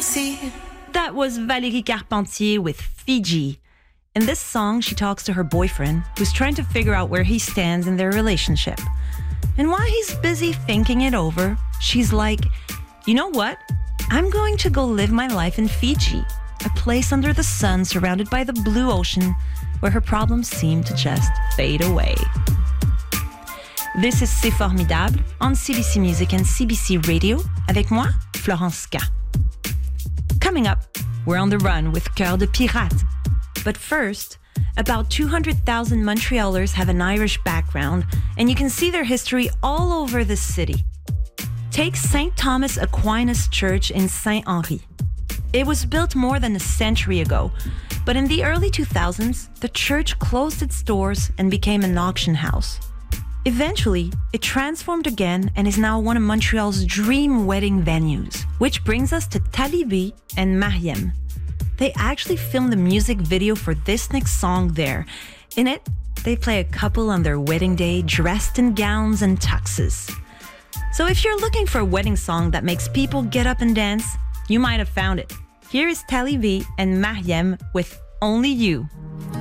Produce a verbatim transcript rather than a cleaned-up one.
merci. That was Valérie Carpentier with Fiji. In this song, she talks to her boyfriend, who's trying to figure out where he stands in their relationship. And while he's busy thinking it over, she's like, you know what? I'm going to go live my life in Fiji, a place under the sun surrounded by the blue ocean, where her problems seem to just fade away. This is C'est Formidable on C B C Music and C B C Radio, avec moi, Florence K. Coming up, we're on the run with Cœur de Pirate. But first, about two hundred thousand Montrealers have an Irish background, and you can see their history all over the city. Take Saint Thomas Aquinas Church in Saint-Henri. It was built more than a century ago, but in the early two thousands, the church closed its doors and became an auction house. Eventually, it transformed again and is now one of Montreal's dream wedding venues, which brings us to Talibé and Mariem. They actually filmed the music video for this next song there. In it, they play a couple on their wedding day dressed in gowns and tuxes. So if you're looking for a wedding song that makes people get up and dance, you might have found it. Here is Talibé and Mariem with Only You.